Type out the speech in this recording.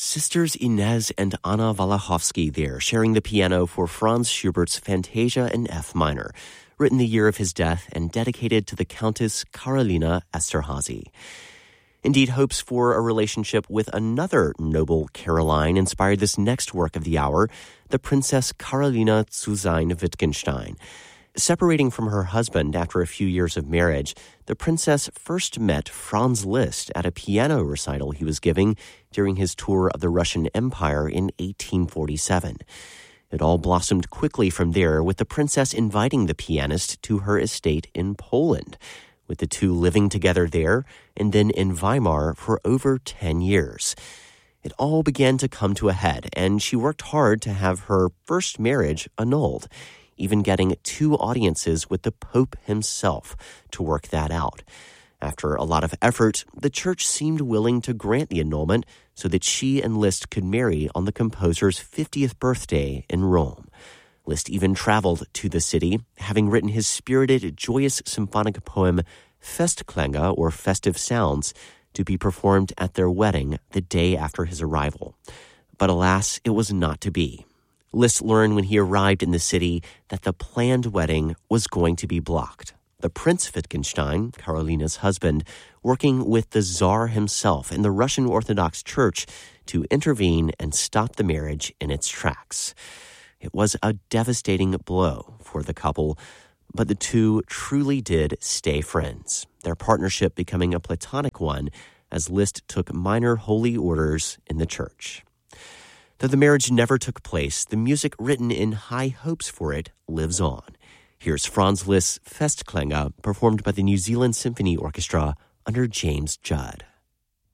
Sisters Inez and Anna Walachowski there, sharing the piano for Franz Schubert's Fantasia in F minor, written the year of his death and dedicated to the Countess Karolina Esterházy. Indeed, hopes for a relationship with another noble Caroline inspired this next work of the hour, the Princess Karolina zu sein Wittgenstein. Separating from her husband after a few years of marriage, the princess first met Franz Liszt at a piano recital he was giving during his tour of the Russian Empire in 1847. It all blossomed quickly from there, with the princess inviting the pianist to her estate in Poland, with the two living together there and then in Weimar for over 10 years. It all began to come to a head, and she worked hard to have her first marriage annulled, even getting 2 audiences with the Pope himself to work that out. After a lot of effort, the church seemed willing to grant the annulment so that she and Liszt could marry on the composer's 50th birthday in Rome. Liszt even traveled to the city, having written his spirited, joyous symphonic poem Festklänge, or Festive Sounds, to be performed at their wedding the day after his arrival. But alas, it was not to be. Liszt learned when he arrived in the city that the planned wedding was going to be blocked. The Prince Wittgenstein, Karolina's husband, working with the Tsar himself and the Russian Orthodox Church to intervene and stop the marriage in its tracks. It was a devastating blow for the couple, but the two truly did stay friends, their partnership becoming a platonic one as Liszt took minor holy orders in the church. Though the marriage never took place, the music written in high hopes for it lives on. Here's Franz Liszt's Festklänge, performed by the New Zealand Symphony Orchestra under James Judd.